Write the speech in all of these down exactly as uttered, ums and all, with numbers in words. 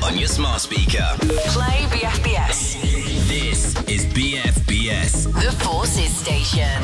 on your smart speaker. Play B F B S. This is B F B S. The Forces Station.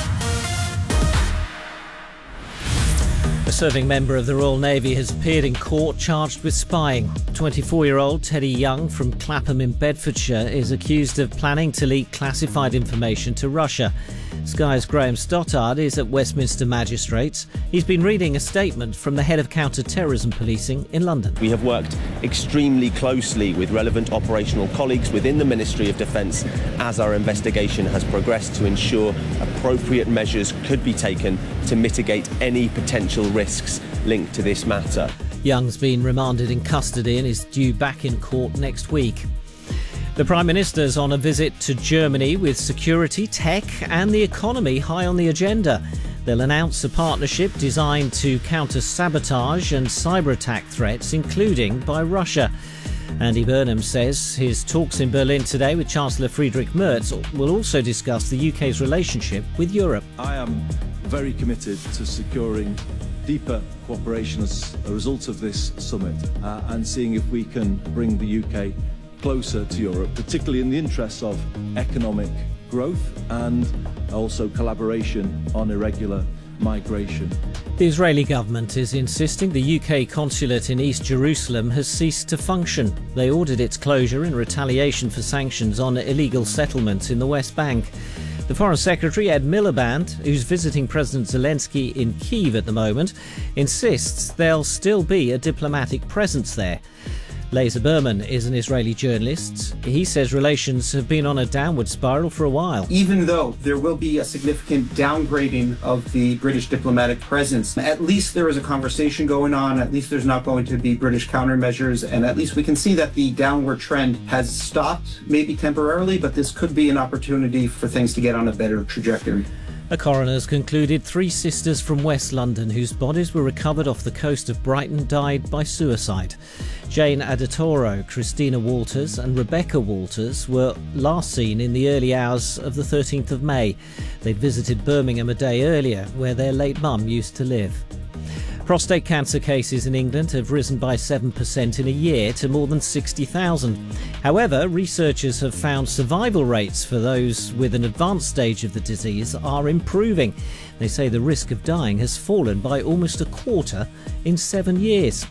A serving member of the Royal Navy has appeared in court charged with spying. twenty-four-year-old Teddy Young from Clapham in Bedfordshire is accused of planning to leak classified information to Russia. Sky's Graham Stoddard is at Westminster Magistrates. He's been reading a statement from the head of counter-terrorism policing in London. We have worked extremely closely with relevant operational colleagues within the Ministry of Defence as our investigation has progressed to ensure appropriate measures could be taken to mitigate any potential risks linked to this matter. Young's been remanded in custody and is due back in court next week. The Prime Minister's on a visit to Germany with security, tech and the economy high on the agenda. They'll announce a partnership designed to counter sabotage and cyber attack threats, including by Russia. Andy Burnham says his talks in Berlin today with Chancellor Friedrich Merz will also discuss the U K's relationship with Europe. I am very committed to securing deeper cooperation as a result of this summit uh, and seeing if we can bring the U K closer to Europe, particularly in the interests of economic growth and also collaboration on irregular migration. The Israeli government is insisting the U K consulate in East Jerusalem has ceased to function. They ordered its closure in retaliation for sanctions on illegal settlements in the West Bank. The Foreign Secretary, Ed Miliband, who's visiting President Zelensky in Kyiv at the moment, insists there'll still be a diplomatic presence there. Lazer Berman is an Israeli journalist. He says relations have been on a downward spiral for a while. Even though there will be a significant downgrading of the British diplomatic presence, at least there is a conversation going on, at least there's not going to be British countermeasures, and at least we can see that the downward trend has stopped, maybe temporarily, but this could be an opportunity for things to get on a better trajectory. A coroner's concluded three sisters from West London whose bodies were recovered off the coast of Brighton died by suicide. Jane Adatoro, Christina Walters and Rebecca Walters were last seen in the early hours of the thirteenth of May. They'd visited Birmingham a day earlier, where their late mum used to live. Prostate cancer cases in England have risen by seven percent in a year to more than sixty thousand. However, researchers have found survival rates for those with an advanced stage of the disease are improving. They say the risk of dying has fallen by almost a quarter in seven years.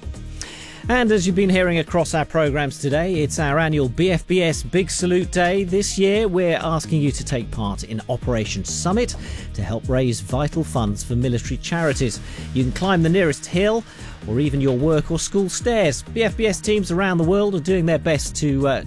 And as you've been hearing across our programmes today, it's our annual B F B S Big Salute Day. This year we're asking you to take part in Operation Summit to help raise vital funds for military charities. You can climb the nearest hill or even your work or school stairs. B F B S teams around the world are doing their best to uh,